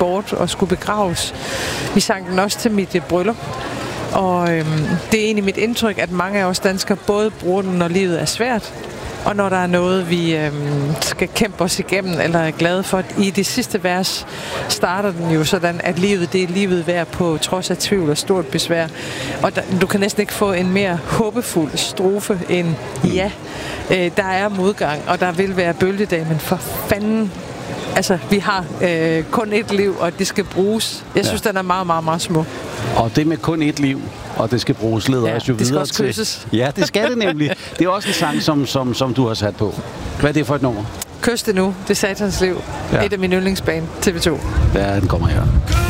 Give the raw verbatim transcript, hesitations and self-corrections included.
bort og skulle begraves. Vi sang den også til mit bryllup. Og øhm, det er egentlig mit indtryk, at mange af os danskere både bruger den, når livet er svært, og når der er noget, vi øhm, skal kæmpe os igennem, eller er glade for. I det sidste vers starter den jo sådan, at livet, det er livet værd på trods af tvivl og stort besvær. Og der, du kan næsten ikke få en mere håbefuld strofe end ja. Øh, der er modgang, og der vil være bølgedag, men for fanden, altså, vi har øh, kun et liv, og det skal bruges. Jeg synes, ja. den er meget, meget, meget smuk. Og det med kun et liv, og det skal bruges, leder ja, os jo det videre også kysses. til... Ja, det skal det nemlig. Det er også en sang, som, som, som du har sat på. Hvad er det for et nummer? Kys det nu. Det er Satans liv. Ja. Et af mine yndlingsband, T V to. Ja, den kommer her.